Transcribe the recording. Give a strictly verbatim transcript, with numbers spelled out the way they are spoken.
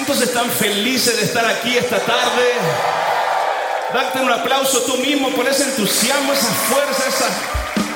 ¿Cuántos están felices de estar aquí esta tarde? Date un aplauso tú mismo por ese entusiasmo, esa fuerza, esa